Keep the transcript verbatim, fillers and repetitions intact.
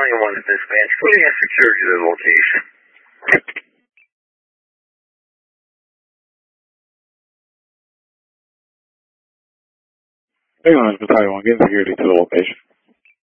Battalion one to dispatch, putting a security to the location. Battalion one, Battalion one, getting security to the location.